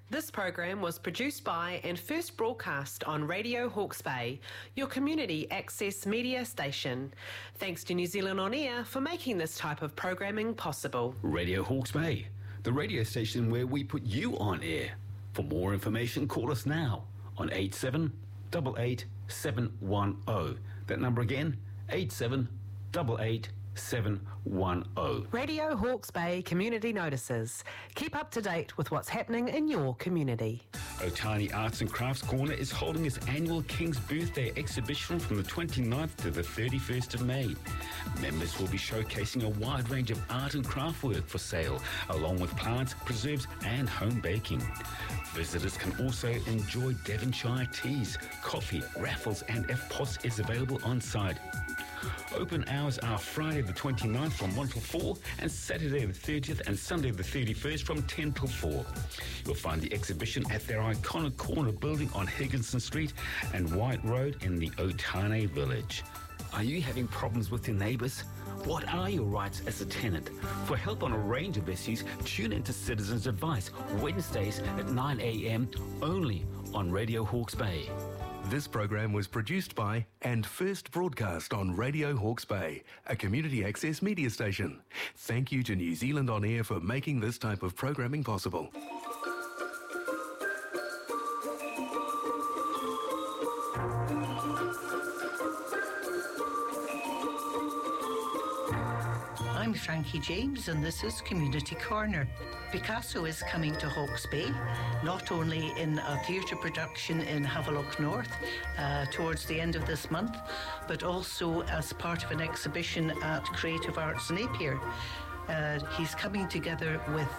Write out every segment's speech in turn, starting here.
This program was produced by and first broadcast on Radio Hawke's Bay, your community access media station. Thanks to New Zealand On Air for making this type of programming possible. Radio Hawke's Bay, the radio station where we put you on air. For more information, call us now on 8788 710. That number again, 8788 710. Radio Hawke's Bay Community Notices. Keep up to date with what's happening in your community. Otani Arts and Crafts Corner is holding its annual King's Birthday exhibition from the 29th to the 31st of May. Members will be showcasing a wide range of art and craft work for sale, along with plants, preserves and home baking. Visitors can also enjoy Devonshire teas, coffee, raffles and FPOS is available on site. Open hours are Friday the 29th from 1 till 4 and Saturday the 30th and Sunday the 31st from 10 till 4. You'll find the exhibition at their iconic corner building on Higginson Street and White Road in the Otani Village. Are you having problems with your neighbours? What are your rights as a tenant? For help on a range of issues, tune into Citizens Advice Wednesdays at 9 a.m. only on Radio Hawke's Bay. This program was produced by and first broadcast on Radio Hawke's Bay, a community access media station. Thank you to New Zealand On Air for making this type of programming possible. I'm Frankie James and this is Community Corner. Picasso is coming to Hawke's Bay, not only in a theatre production in Havelock North towards the end of this month, but also as part of an exhibition at Creative Arts Napier. He's coming together with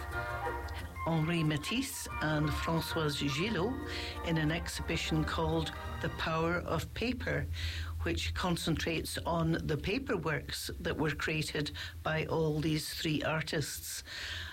Henri Matisse and Françoise Gillot in an exhibition called The Power of Paper, which concentrates on the paperworks that were created by all these three artists.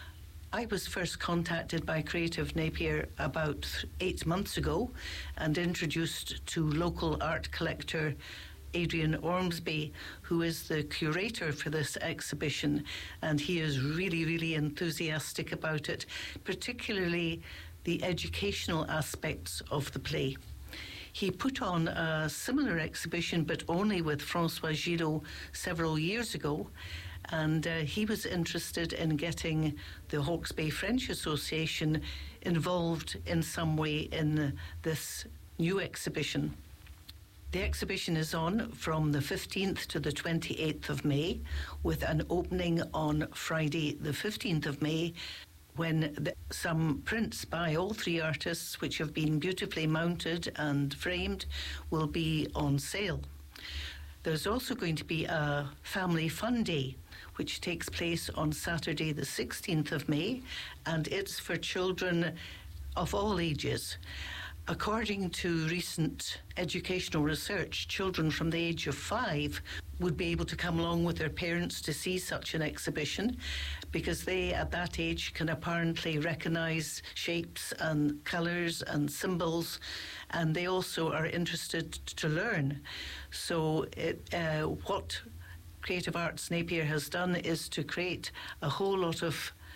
I was first contacted by Creative Napier about 8 months ago and introduced to local art collector Adrian Ormsby, who is the curator for this exhibition, and he is really, really enthusiastic about it, particularly the educational aspects of the play. He put on a similar exhibition, but only with François Gillot several years ago, and he was interested in getting the Hawke's Bay French Association involved in some way in this new exhibition. The exhibition is on from the 15th to the 28th of May, with an opening on Friday the 15th of May, when some prints by all three artists, which have been beautifully mounted and framed, will be on sale. There's also going to be a family fun day, which takes place on Saturday the 16th of May, and it's for children of all ages. According to recent educational research, children from the age of 5 would be able to come along with their parents to see such an exhibition, because they at that age can apparently recognise shapes and colours and symbols, and they also are interested to learn. So what Creative Arts Napier has done is to create a whole lot of